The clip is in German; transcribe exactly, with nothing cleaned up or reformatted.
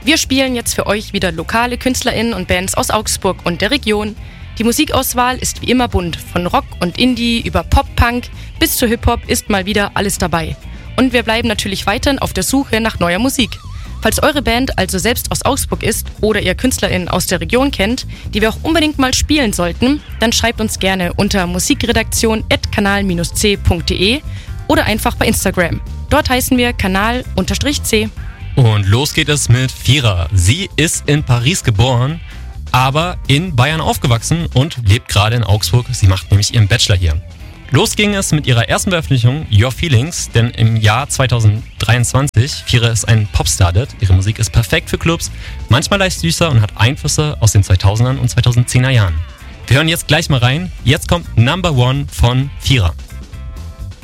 Wir spielen jetzt für euch wieder lokale KünstlerInnen und Bands aus Augsburg und der Region. Die Musikauswahl ist wie immer bunt. Von Rock und Indie über Pop-Punk bis zu Hip-Hop ist mal wieder alles dabei. Und wir bleiben natürlich weiterhin auf der Suche nach neuer Musik. Falls eure Band also selbst aus Augsburg ist oder ihr KünstlerInnen aus der Region kennt, die wir auch unbedingt mal spielen sollten, dann schreibt uns gerne unter musikredaktion at kanal c punkt de oder einfach bei Instagram. Dort heißen wir kanal-c. Und los geht es mit Fira. Sie ist in Paris geboren, aber in Bayern aufgewachsen und lebt gerade in Augsburg. Sie macht nämlich ihren Bachelor hier. Los ging es mit ihrer ersten Veröffentlichung, Your Feelings, denn im Jahr zwanzig dreiundzwanzig, Fira ist ein Popstar. Ihre Musik ist perfekt für Clubs, manchmal leicht süßer und hat Einflüsse aus den zweitausendern und zweitausendzehner Jahren. Wir hören jetzt gleich mal rein. Jetzt kommt Number One von Fira.